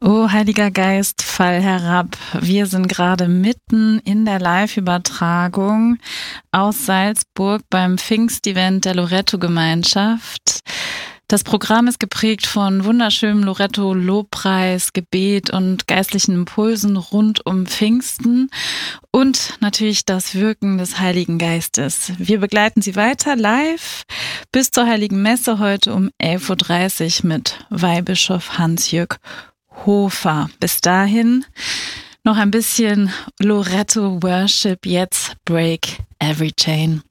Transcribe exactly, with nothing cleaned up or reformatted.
O Heiliger Geist, fall herab. Wir sind gerade mitten in der Live-Übertragung aus Salzburg beim Pfingstevent der Loretto-Gemeinschaft. Das Programm ist geprägt von wunderschönem Loretto-Lobpreis, Gebet und geistlichen Impulsen rund um Pfingsten und natürlich das Wirken des Heiligen Geistes. Wir begleiten Sie weiter live bis zur Heiligen Messe heute um elf Uhr dreißig mit Weihbischof Hans-Jürg Hofer. Bis dahin noch ein bisschen Loretto Worship, jetzt Break Every Chain.